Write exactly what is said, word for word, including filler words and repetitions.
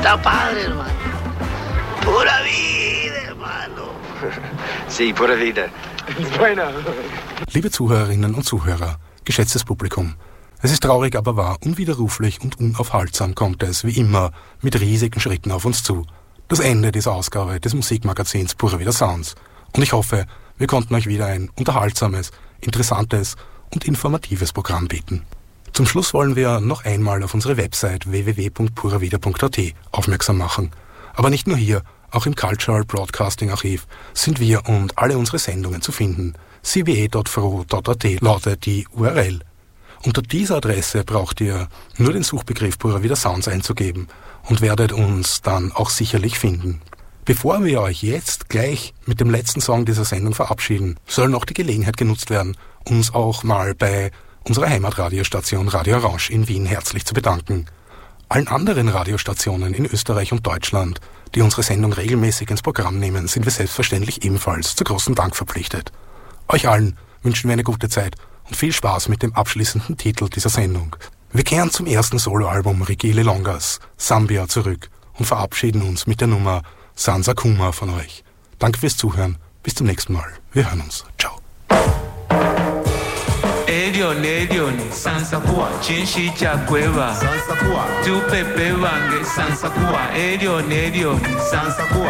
Está padre, hermano. Pura vida, hermano. Sí, pura vida. Bueno. Liebe Zuhörerinnen und Zuhörer, geschätztes Publikum, es ist traurig, aber wahr, unwiderruflich und unaufhaltsam kommt es, wie immer, mit riesigen Schritten auf uns zu. Das Ende dieser Ausgabe des Musikmagazins Pura Vida Sounds. Und ich hoffe, wir konnten euch wieder ein unterhaltsames, interessantes und informatives Programm bieten. Zum Schluss wollen wir noch einmal auf unsere Website w w w punkt pura vida punkt a t aufmerksam machen. Aber nicht nur hier, auch im Cultural Broadcasting Archiv sind wir und alle unsere Sendungen zu finden. c b e punkt f r o punkt a t lautet die U R L. Unter dieser Adresse braucht ihr nur den Suchbegriff Pura Vida Sounds einzugeben und werdet uns dann auch sicherlich finden. Bevor wir euch jetzt gleich mit dem letzten Song dieser Sendung verabschieden, soll noch die Gelegenheit genutzt werden, uns auch mal bei unserer Heimatradiostation Radio Orange in Wien herzlich zu bedanken. Allen anderen Radiostationen in Österreich und Deutschland, die unsere Sendung regelmäßig ins Programm nehmen, sind wir selbstverständlich ebenfalls zu großem Dank verpflichtet. Euch allen wünschen wir eine gute Zeit und viel Spaß mit dem abschließenden Titel dieser Sendung. Wir kehren zum ersten Soloalbum Ricky Lilongas, Sambia, zurück und verabschieden uns mit der Nummer Sansa Kuma von euch. Danke fürs Zuhören, bis zum nächsten Mal. Wir hören uns. Ciao. Edion, Edion, Sansakua, Chinshi Chakweva, Sansakua, Tu Pepe Wange, Sansakua, Edion, Edion, Sansakua.